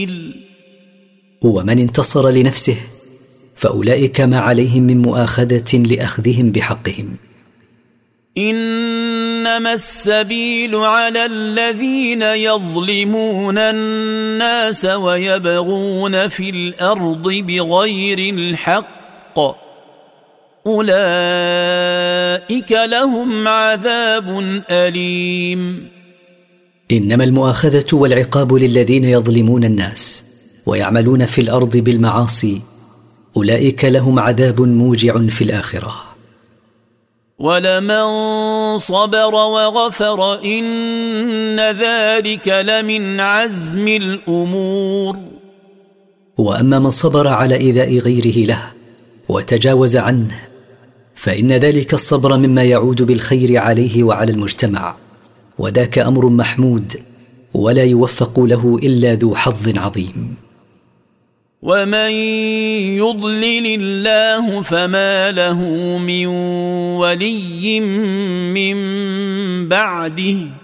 ومن انتصر لنفسه فأولئك ما عليهم من مؤاخذة لأخذهم بحقهم. إنما السبيل على الذين يظلمون الناس ويبغون في الأرض بغير الحق أولئك لهم عذاب أليم. إنما المؤاخذة والعقاب للذين يظلمون الناس ويعملون في الأرض بالمعاصي أولئك لهم عذاب موجع في الآخرة. ولمن صبر وغفر إن ذلك لمن عزم الأمور. وأما من صبر على إيذاء غيره له وتجاوز عنه فإن ذلك الصبر مما يعود بالخير عليه وعلى المجتمع، وذاك أمر محمود ولا يوفق له إلا ذو حظ عظيم. ومن يضلل الله فما له من ولي من بعده